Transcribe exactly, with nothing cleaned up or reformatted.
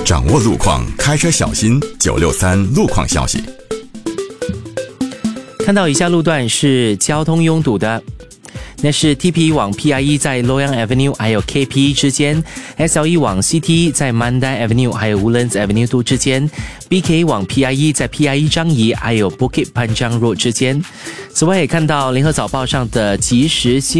掌握路况，开车小心。九六三路况消息。 看到以下路段是交通拥堵的，那是 T P 往 P I E 在 Loyang Avenue 还有 K P E 之间， S L E 往 C T 在 Mandai Avenue 还有 Woodlands Avenue 都之间， B K 往 P I E 在 P I E 樟宜还有 Bukit Panjang Road 之间。此外也看到联合早报上的即时新